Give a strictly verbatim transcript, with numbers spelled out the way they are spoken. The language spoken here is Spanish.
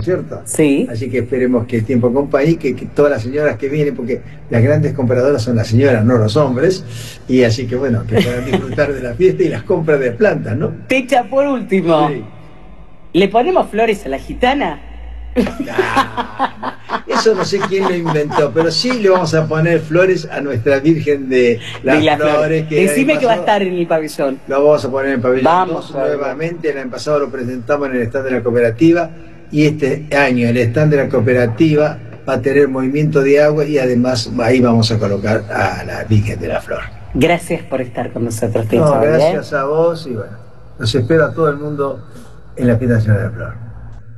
cierto? Sí. Así que esperemos que el tiempo acompañe, que, que todas las señoras que vienen, porque las grandes compradoras son las señoras, no los hombres, y así que bueno, que puedan disfrutar de la fiesta y las compras de plantas, ¿no? Techa, por último, Sí. ¿le ponemos flores a la gitana? Ah, eso no sé quién lo inventó, pero sí le vamos a poner flores a nuestra Virgen de las, De las Flores. flores. Que Decime que va a pasado, estar en el pabellón. lo vamos a poner en pabellón Vamos dos a ver. nuevamente. El año pasado lo presentamos en el stand de la cooperativa y este año el stand de la cooperativa va a tener movimiento de agua y además ahí vamos a colocar a la Virgen de la Flor. Gracias por estar con nosotros, Techa. No, gracias ¿eh? a vos y bueno, los espero a todo el mundo en la Fiesta Nacional de la Flor.